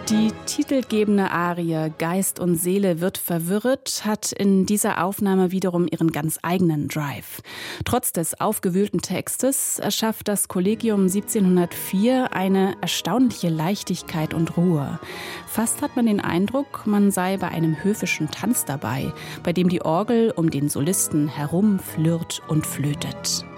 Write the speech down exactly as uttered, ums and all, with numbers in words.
Die titelgebende Arie »Geist und Seele wird verwirret« hat in dieser Aufnahme wiederum ihren ganz eigenen Drive. Trotz des aufgewühlten Textes erschafft das Kollegium siebzehnhundertvier eine erstaunliche Leichtigkeit und Ruhe. Fast hat man den Eindruck, man sei bei einem höfischen Tanz dabei, bei dem die Orgel um den Solisten herum flirrt und flötet.